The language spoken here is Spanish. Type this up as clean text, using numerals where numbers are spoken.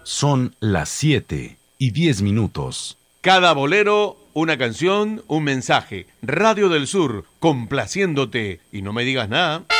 Son las 7:10. Cada bolero, una canción, un mensaje. Radio del Sur, complaciéndote. Y no me digas nada.